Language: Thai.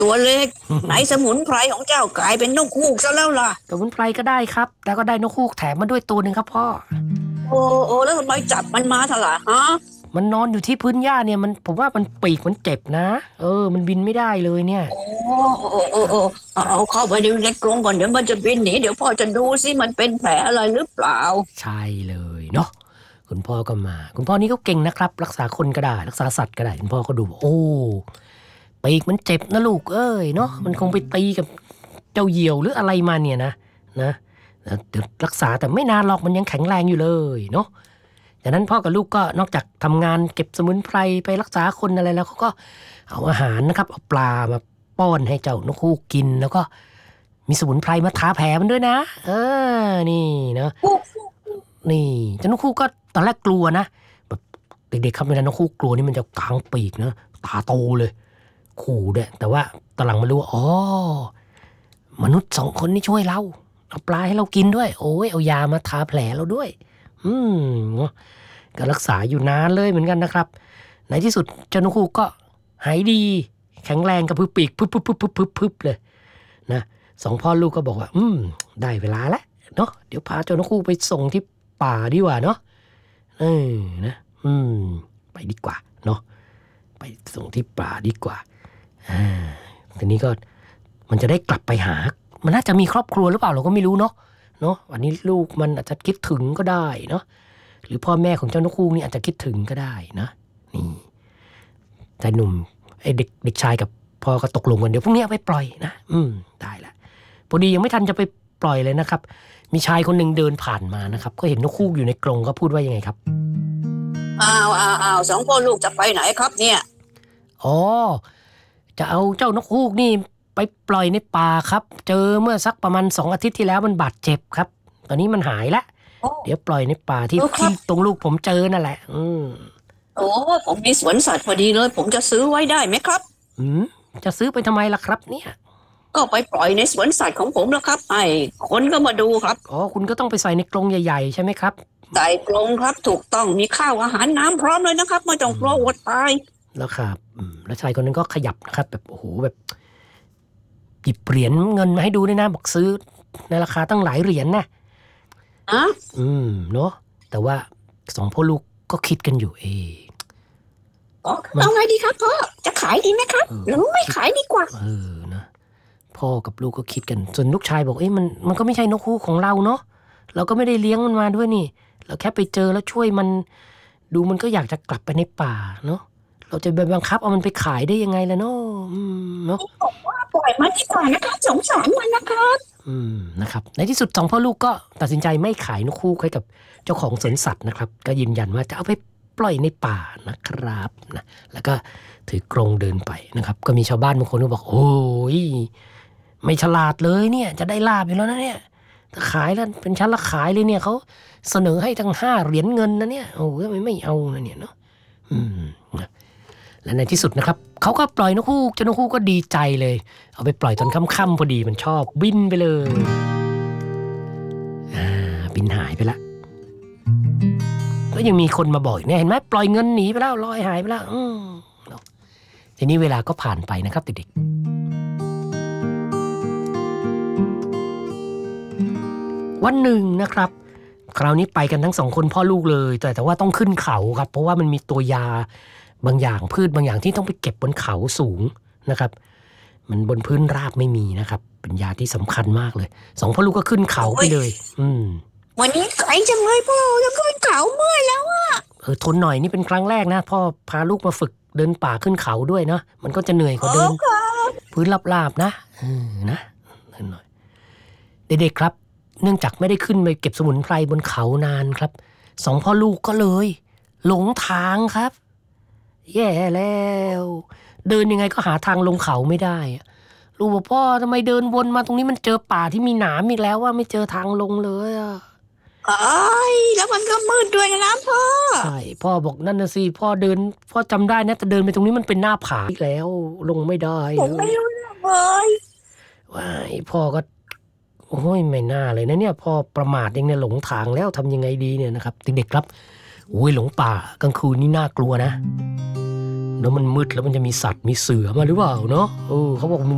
ตัวเล็กไหนสมุนไพรของเจ้ากลายเป็นนกฮูกซะแล้วล่ะสมุนไพรก็ได้ครับแล้วก็ได้นกฮูกแถมมาด้วยตัวหนึ่งครับพ่อโอ้โอ้แล้วทำไมจับมันมาทล่ะฮะมันนอนอยู่ที่พื้นหญ้าเนี่ยผมว่ามันปีกมันเจ็บนะมันบินไม่ได้เลยเนี่ยโอ้โอ้โอ้โอ้เอาเข้าไปในกรงก่อนเดี๋ยวมันจะบินหนีเดี๋ยวพ่อจะดูสิมันเป็นแผลอะไรหรือเปล่าใช่เลยเนาะคุณพ่อก็มาคุณพ่อนี่ก็เก่งนะครับรักษาคนก็ได้รักษาสัตว์ก็ได้คุณพ่อก็ดูโอ้ปีกมันเจ็บนะลูกเนาะมันคงไปตีกับเจ้าเหยี่ยวหรืออะไรมาเนี่ยนะเดี๋ยวรักษาแต่ไม่นานหรอกมันยังแข็งแรงอยู่เลยเนาะจากนั้นพ่อกับลูกก็นอกจากทำงานเก็บสมุนไพรไปรักษาคนอะไรแล้วเขาก็เอาอาหารนะครับเอาปลามาป้อนให้เจ้านกฮูกกินแล้วก็มีสมุนไพรมาทาแผลมันด้วยนะนี่เนาะนี่เจ้านกฮูกก็ตอนแรกกลัวนะแบบเด็กๆครับเวลานกฮูกกลัวนี่มันจะกางปีกนะตาโตเลยขู่ด้วยแต่ว่าตอนหลังมารู้ว่ามนุษย์2 คนนี่ช่วยเราเอาปลาให้เรากินด้วยโอ้ยเอายามาทาแผลเราด้วยก็รักษาอยู่นานเลยเหมือนกันนะครับในที่สุดเจ้านกฮูกก็หายดีแข็งแรงกระพือปีกพึบเลยนะ2 พ่อลูกก็บอกว่าได้เวลาแล้วเนาะเดี๋ยวพาเจ้านกฮูกไปส่งที่ป่าดีกว่าเนาะนะไปดีกว่าเนาะไปส่งที่ป่าดีกว่าทีนี้ก็มันจะได้กลับไปหามันน่าจะมีครอบครัวหรือเปล่าเราก็ไม่รู้เนาะวันนี้ลูกมันอาจจะคิดถึงก็ได้เนาะหรือพ่อแม่ของเจ้านกฮูกนี่อาจจะคิดถึงก็ได้นะนี่ชายหนุ่มไอ้เด็กชายกับพ่อก็ตกลงกันเดี๋ยวพรุ่งนี้เอาไปปล่อยนะได้ละพอดียังไม่ทันจะไปปล่อยเลยนะครับมีชายคนหนึ่งเดินผ่านมานะครับก็เห็นนกฮูกอยู่ในกรงก็พูดว่ายังไงครับอ้าว2 พ่อลูกจะไปไหนครับเนี่ยจะเอาเจ้านกฮูกนี่ไปปล่อยในป่าครับเจอเมื่อสักประมาณ2 อาทิตย์ที่แล้วมันบาดเจ็บครับตอนนี้มันหายแล้วเดี๋ยวปล่อยในป่าที่ตรงลูกผมเจอนั่นแหละผมมีสวนสัตว์พอดีเลยผมจะซื้อไว้ได้ไหมครับจะซื้อไปทำไมล่ะครับเนี่ยก็ไปปล่อยในสวนสัตว์ของผมแล้วครับไอ้คนก็มาดูครับคุณก็ต้องไปใส่ในกรงใหญ่ๆใช่ไหมครับใส่กรงครับถูกต้องมีข้าวอาหารน้ำพร้อมเลยนะครับไม่ต้องกลัวอดตายแล้วครับแล้วชายคนนั้นก็ขยับนะครับแบบโอ้โหแบบหยิบเหรียญเงินมาให้ดูด้วยนะบอกซื้อในราคาตั้งหลายเหรียญนะเนาะแต่ว่า2 พ่อลูกก็คิดกันอยู่เอาไงดีครับพ่อจะขายดีไหมครับหรือไม่ขายดีกว่านะพ่อกับลูกก็คิดกันส่วนลูกชายบอกมันก็ไม่ใช่นกฮูกของเราเนาะเราก็ไม่ได้เลี้ยงมันมาด้วยนี่เราแค่ไปเจอแล้วช่วยมันดูมันก็อยากจะกลับไปในป่าเนาะเราจะไปบังคับเอามันไปขายได้ยังไงล่ะเนาะเนาะบอกว่าปล่อยมันดีกว่านะครับสงสารมันนะครับนะครับในที่สุด2 พ่อลูกก็ตัดสินใจไม่ขายนกฮูกให้กับเจ้าของสวนสัตว์นะครับก็ยืนยันว่าจะเอาไปปล่อยในป่านะครับนะแล้วก็ถือกรงเดินไปนะครับก็มีชาวบ้านบางคนก็บอกโอ้ยไม่ฉลาดเลยเนี่ยจะได้ลาบอยู่แล้วนะเนี่ยถ้าขายแล้วเป็นชั้นละขายเลยเนี่ยเขาเสนอให้ทั้ง5 เหรียญเงินนะเนี่ยโอ้ยไม่เอานะเนี่ยเนาะและในที่สุดนะครับเขาก็ปล่อยนกฮูกเจ้านกฮูกก็ดีใจเลยเอาไปปล่อยตอนค่ำๆพอดีมันชอบบินไปเลยบินหายไปละแล้วยังมีคนมาบอกเนี่ยเห็นไหมปล่อยเงินหนีไปแล้วลอยหายไปแล้วทีนี้เวลาก็ผ่านไปนะครับเด็กๆวันหนึ่งนะครับคราวนี้ไปกันทั้ง2 คนพ่อลูกเลยแต่ว่าต้องขึ้นเขาครับเพราะว่ามันมีตัวยาบางอย่างพืชบางอย่างที่ต้องไปเก็บบนเขาสูงนะครับมันบนพื้นราบไม่มีนะครับเป็นยาที่สำคัญมากเลย2 พ่อลูกก็ขึ้นเขาไปเลยวันนี้ไกลจังเลยพ่อจะขึ้นเขาเมื่อยแล้วอะทนหน่อยนี่เป็นครั้งแรกนะพ่อพาลูกมาฝึกเดินป่าขึ้นเขาด้วยเนาะมันก็จะเหนื่อยกว่าเดินพื้นราบๆนะนะหน่อยเด็กๆครับเนื่องจากไม่ได้ขึ้นไปเก็บสมุนไพรบนเขานานครับ2 พ่อลูกก็เลยหลงทางครับแย่แล้วเดินยังไงก็หาทางลงเขาไม่ได้ลูกบอกพ่อทำไมเดินวนมาตรงนี้มันเจอป่าที่มีหนามอีกแล้วว่าไม่เจอทางลงเลยแล้วมันก็มืดด้วยนะพ่อใช่พ่อบอกนั่นนะสิพ่อจำได้นะแต่เดินไปตรงนี้มันเป็นหน้าผาอีกแล้วลงไม่ได้ผมไม่รู้เลยว้ายพ่อก็โอ้ยไม่น่าเลยนะเนี่ยพ่อประมาทเองเนี่ยหลงทางแล้วทำยังไงดีเนี่ยนะครับเด็กๆครับโอ้ยหลงป่ากลางคืนนี่น่ากลัวนะแล้วมันมืดแล้วมันจะมีสัตว์มีเสือมาหรือเปล่าเนาะเขาบอก